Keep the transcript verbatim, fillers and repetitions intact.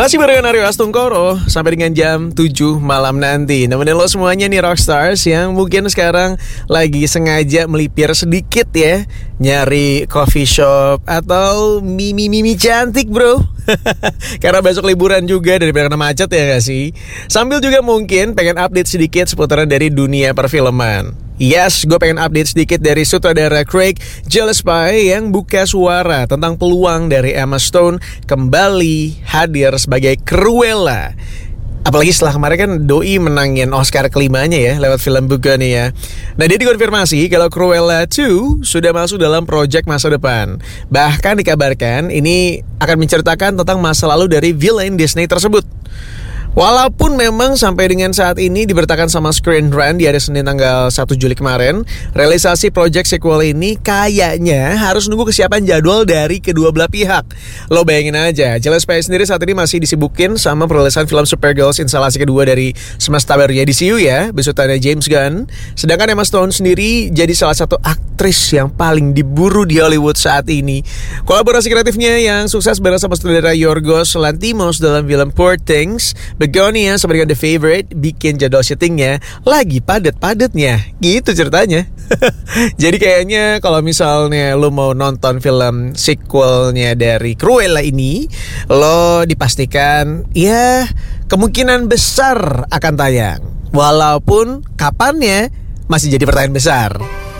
Masih barengan Aryo Astungkoro sampai dengan jam tujuh malam nanti. Nemenin lo semuanya nih Rockstars yang mungkin sekarang lagi sengaja melipir sedikit ya, nyari coffee shop atau mimi-mimi cantik bro. Karena besok liburan juga daripada kena macet ya gak sih? Sambil juga mungkin pengen update sedikit seputaran dari dunia perfilman. Yes, gue pengen update sedikit dari sutradara Craig Gillespie yang buka suara tentang peluang dari Emma Stone kembali hadir sebagai Cruella. Apalagi setelah kemarin kan doi menangin Oscar kelimanya ya lewat film Buga nih ya. Nah dia dikonfirmasi kalau Cruella dua sudah masuk dalam proyek masa depan. Bahkan dikabarkan ini akan menceritakan tentang masa lalu dari villain Disney tersebut. Walaupun memang sampai dengan saat ini diberitakan sama Screen Rant di hari Senin tanggal satu Juli kemarin, realisasi project sequel ini kayaknya harus nunggu kesiapan jadwal dari kedua belah pihak. Lo bayangin aja, Gillespie sendiri saat ini masih disibukin sama perilisan film Supergirls instalasi kedua dari semesta barunya D C U ya, besutannya James Gunn. Sedangkan Emma Stone sendiri jadi salah satu aktris yang paling diburu di Hollywood saat ini. Kolaborasi kreatifnya yang sukses bareng sama sutradara Yorgos Lanthimos dalam film Poor Things, Begonia sama dengan The Favorite bikin jadwal syutingnya lagi padat-padatnya. Gitu ceritanya. Jadi kayaknya kalau misalnya lo mau nonton film sequelnya dari Cruella ini, lo dipastikan ya kemungkinan besar akan tayang. Walaupun kapannya masih jadi pertanyaan besar.